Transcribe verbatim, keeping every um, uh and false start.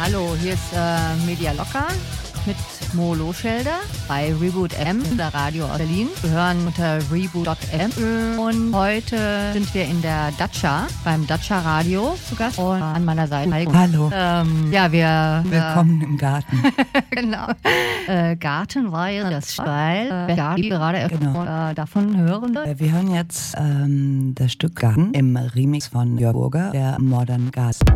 Hallo, hier ist äh, Media Locker mit Mo Loschelder bei Reboot M, der Radio aus Berlin. Wir hören unter reboot Punkt m und heute sind wir in der Datscha, beim Datscha Radio zu Gast. Und an meiner Seite Heike. Hallo. Ähm, ja, wir... Willkommen äh, im Garten. Genau. Äh, Garten war ja das Steil. Äh, Garten gerade genau. äh, davon hören. Wir hören jetzt ähm, das Stück Garten im Remix von Jörg Burger, der Modern Gas.